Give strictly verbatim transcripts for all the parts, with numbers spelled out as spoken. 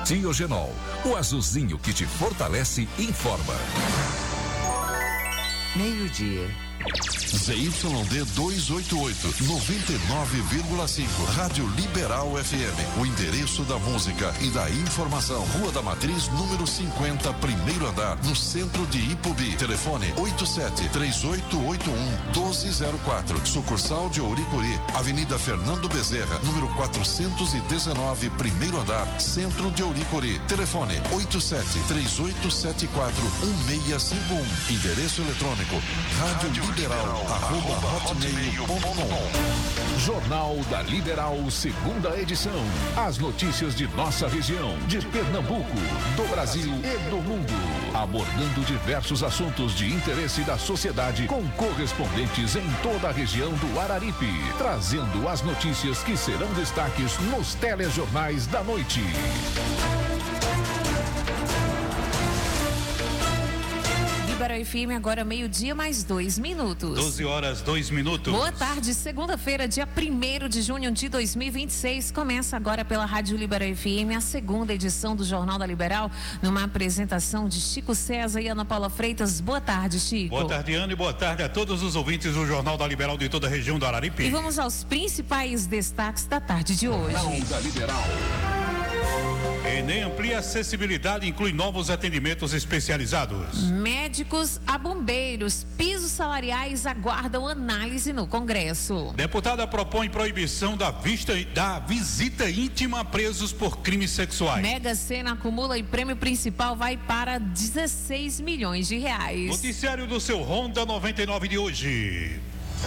Diogenol, o azulzinho que te fortalece e informa. Meio-dia. Z Y D duzentos e oitenta e oito, noventa e nove vírgula cinco, Rádio Liberal F M. O endereço da música e da informação. Rua da Matriz, número cinquenta, primeiro andar, no centro de Ipubi. Telefone oito sete três oito oito um um dois zero quatro. Sucursal de Ouricuri, Avenida Fernando Bezerra, número quatrocentos e dezenove, primeiro andar, centro de Ouricuri. Telefone oito sete três oito sete quatro um seis cinco um. Endereço eletrônico rádio liberal arroba hotmail ponto com. Jornal da Liberal, segunda edição. As notícias de nossa região, de Pernambuco, do Brasil e do mundo. Abordando diversos assuntos de interesse da sociedade com correspondentes em toda a região do Araripe. Trazendo as notícias que serão destaques nos telejornais da noite. Liberal F M, agora meio-dia mais dois minutos. doze horas, dois minutos. Boa tarde, segunda-feira, dia primeiro de junho de dois mil e vinte e seis. Começa agora pela Rádio Liberal F M, a segunda edição do Jornal da Liberal, numa apresentação de Chico César e Ana Paula Freitas. Boa tarde, Chico. Boa tarde, Ana, e boa tarde a todos os ouvintes do Jornal da Liberal de toda a região do Araripe. E vamos aos principais destaques da tarde de hoje. Jornal da Liberal. Enem amplia acessibilidade e inclui novos atendimentos especializados. Médicos a bombeiros, pisos salariais aguardam análise no Congresso. Deputada propõe proibição da, vista, da visita íntima a presos por crimes sexuais. Mega Sena acumula e prêmio principal vai para dezesseis milhões de reais. Noticiário do seu Ronda noventa e nove de hoje.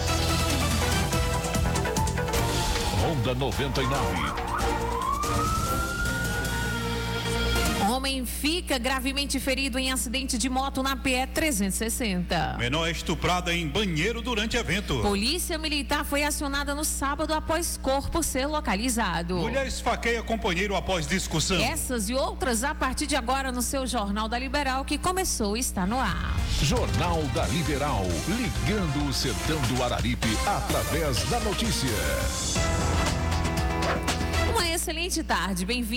Ronda noventa e nove. Homem fica gravemente ferido em acidente de moto na P E trezentos e sessenta. Menor é estuprada em banheiro durante evento. Polícia Militar foi acionada no sábado após corpo ser localizado. Mulher esfaqueia companheiro após discussão. Essas e outras a partir de agora no seu Jornal da Liberal, que começou e está no ar. Jornal da Liberal, ligando o sertão do Araripe através da notícia. Uma excelente tarde, bem-vindo.